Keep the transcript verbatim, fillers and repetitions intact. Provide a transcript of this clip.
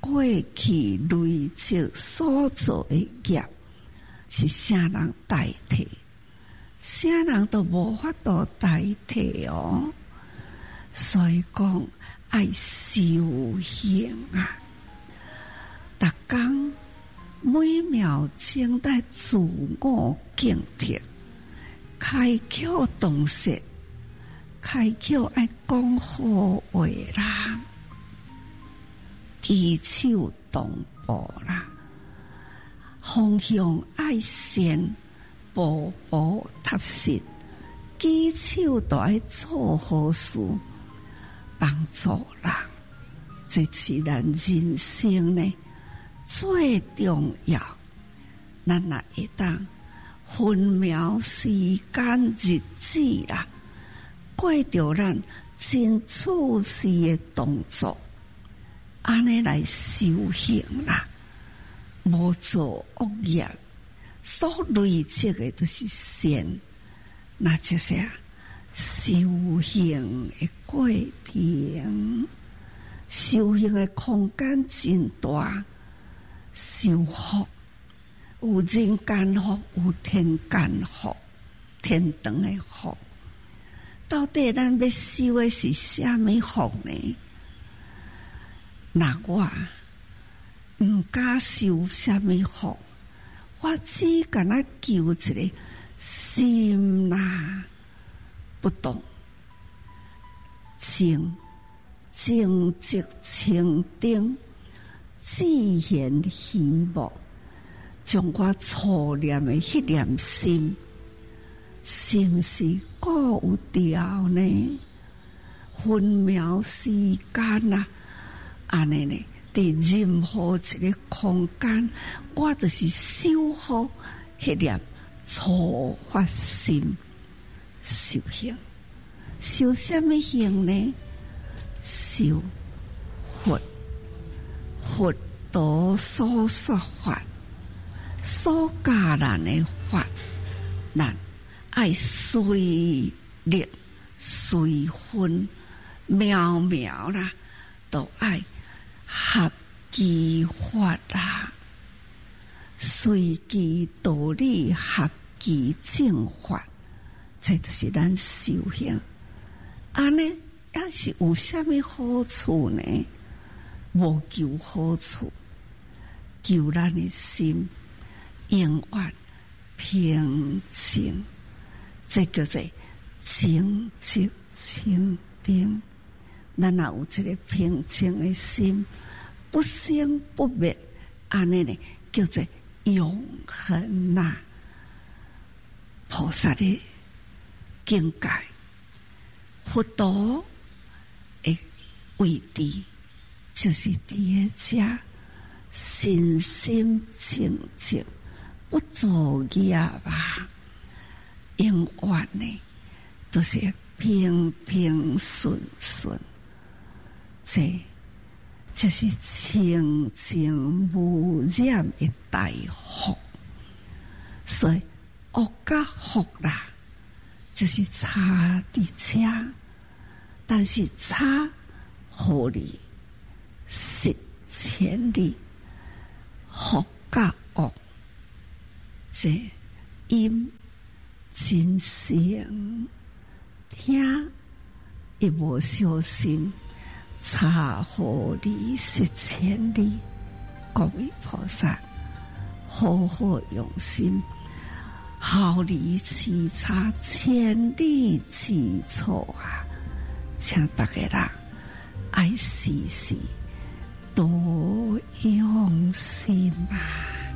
过去累积所做的业，是啥人代替？啥人都无法度代替哦。所以讲爱修行啊，逐工每秒钟在自我警惕，开口动舌，开口爱讲好话啦，举手动步啦，方向爱善，步步踏实，举手都爱做好事，帮助人，这是咱人生呢最重要。咱若会当分秒时间日子啦，过着咱真处事的动作，安尼来修行啦，无做恶业，所累积的都是善，那就是修行的过程。修行的空间真大，修福有人间福，有天间福，天堂的福。到底咱要修的是啥物福呢？那我唔敢修啥物福，我只敢若求一个心啦不动，静静即清定，自然希望，将我初念的迄念心，心是够有调呢？分秒时间啊，安尼呢？伫任何一个空间，我就是修好迄念初发心修行。修什么行呢？修佛，佛陀所说法，所教人的法，咱爱随力随分，渺渺啦，都爱合其法啦，随其道理，合其正法，这就是咱修行。安尼也是有啥物好处呢？无求好处，求咱的心永远平静，这叫做静即清定。咱若有一个平静的心，不生不灭，安尼呢叫做永恒呐、啊。菩萨的境界，佛陀的位置，就是伫个遮身心清净，不作业吧，永远呢都是平平顺顺，这就是清净无染的大福。所以恶甲福啦，就是差伫遮，但是差互利失千里，福甲恶，这因真诚听亦无小心，差互利失千里。各位菩萨，好好用心，毫厘其差，千里之错啊！请大家人爱时时多用心啊！